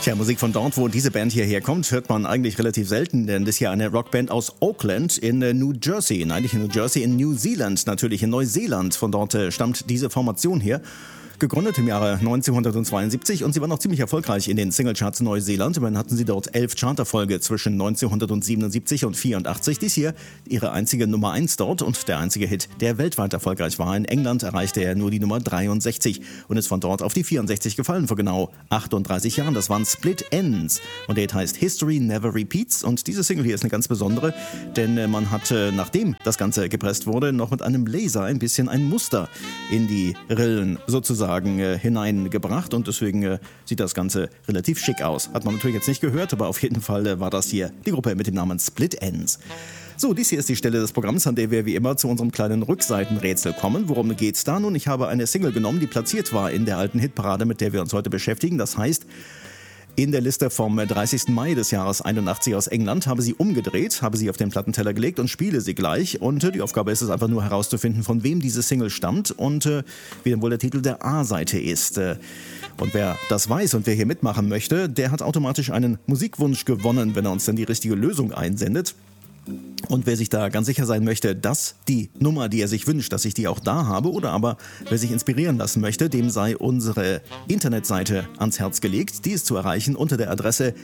Tja, Musik von dort, wo diese Band hierher kommt, hört man eigentlich relativ selten, denn das ist ja eine Rockband aus Auckland in New Jersey. Nein, nicht in New Jersey, in New Zealand, natürlich in Neuseeland. Von dort stammt diese Formation hier. Gegründet im Jahre 1972 und sie war noch ziemlich erfolgreich in den Singlecharts in Neuseeland. Immerhin hatten sie dort 11 Charterfolge zwischen 1977 und 84. Dies hier ihre einzige Nummer 1 dort und der einzige Hit, der weltweit erfolgreich war. In England erreichte er nur die Nummer 63 und ist von dort auf die 64 gefallen vor genau 38 Jahren. Das waren Split Ends und der Hit heißt History Never Repeats und diese Single hier ist eine ganz besondere, denn man hat, nachdem das Ganze gepresst wurde, noch mit einem Laser ein bisschen ein Muster in die Rillen sozusagen hineingebracht und deswegen sieht das Ganze relativ schick aus. Hat man natürlich jetzt nicht gehört, aber auf jeden Fall war das hier die Gruppe mit dem Namen Split Ends. So, dies hier ist die Stelle des Programms, an der wir wie immer zu unserem kleinen Rückseitenrätsel kommen. Worum geht's da nun? Ich habe eine Single genommen, die platziert war in der alten Hitparade, mit der wir uns heute beschäftigen. Das heißt, in der Liste vom 30. Mai des Jahres 81 aus England habe sie umgedreht, habe sie auf den Plattenteller gelegt und spiele sie gleich. Und die Aufgabe ist es einfach nur herauszufinden, von wem diese Single stammt und wie denn wohl der Titel der A-Seite ist. Und wer das weiß und wer hier mitmachen möchte, der hat automatisch einen Musikwunsch gewonnen, wenn er uns dann die richtige Lösung einsendet. Und wer sich da ganz sicher sein möchte, dass die Nummer, die er sich wünscht, dass ich die auch da habe, oder aber wer sich inspirieren lassen möchte, dem sei unsere Internetseite ans Herz gelegt. Die ist zu erreichen unter der Adresse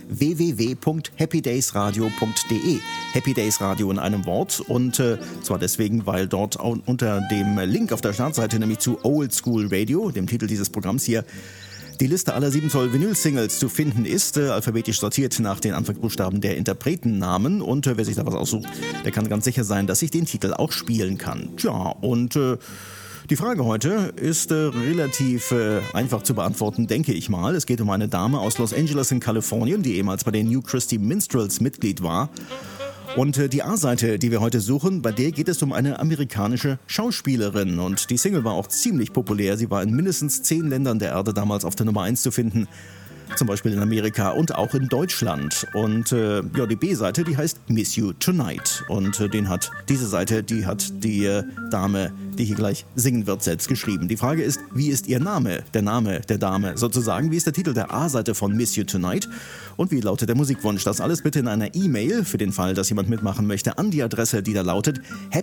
www.happydaysradio.de. Happy Days Radio in einem Wort und zwar deswegen, weil dort unter dem Link auf der Startseite, nämlich zu Old School Radio, dem Titel dieses Programms hier, die Liste aller 7 Zoll Vinyl-Singles zu finden ist, alphabetisch sortiert nach den Anfangsbuchstaben der Interpretennamen. Und wer sich da was aussucht, der kann ganz sicher sein, dass ich den Titel auch spielen kann. Tja, und die Frage heute ist relativ einfach zu beantworten, denke ich mal. Es geht um eine Dame aus Los Angeles in Kalifornien, die ehemals bei den New Christy Minstrels Mitglied war. Und die A-Seite, die wir heute suchen, bei der geht es um eine amerikanische Schauspielerin. Und die Single war auch ziemlich populär. Sie war in mindestens 10 Ländern der Erde damals auf der Nummer 1 zu finden. Zum Beispiel in Amerika und auch in Deutschland. Und die B-Seite, die heißt Miss You Tonight. Und diese Seite, die hat die Dame, die hier gleich singen wird, selbst geschrieben. Die Frage ist, wie ist ihr Name der Dame sozusagen? Wie ist der Titel der A-Seite von Miss You Tonight? Und wie lautet der Musikwunsch? Das alles bitte in einer E-Mail, für den Fall, dass jemand mitmachen möchte, an die Adresse, die da lautet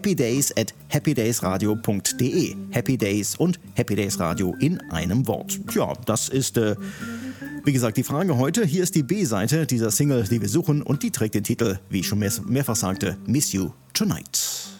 happydays@happydaysradio.de. Happy Days und Happy Days Radio in einem Wort. Tja, das ist wie gesagt, die Frage heute. Hier ist die B-Seite dieser Single, die wir suchen und die trägt den Titel, wie ich schon mehrfach sagte, Miss You Tonight.